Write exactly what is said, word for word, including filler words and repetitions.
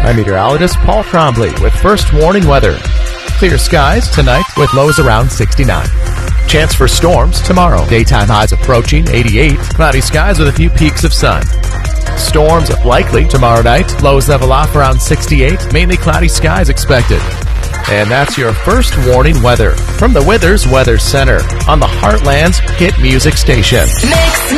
I'm meteorologist Paul Trombley with first warning weather. Clear skies tonight with lows around sixty-nine. Chance for storms tomorrow. Daytime highs approaching eighty-eight. Cloudy skies with a few peaks of sun. Storms likely tomorrow night. Lows level off around sixty-eight. Mainly cloudy skies expected. And that's your first warning weather from the Withers Weather Center on the Heartland's hit music station. Mix.